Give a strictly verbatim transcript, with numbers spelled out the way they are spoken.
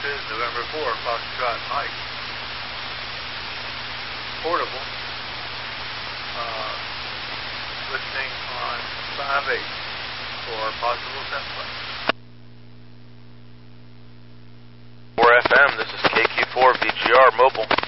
is November fourth, Foxtrot Mike. Portable. Uh, listening on five eight for possible template. four F M, this is K Q four V G R Mobile.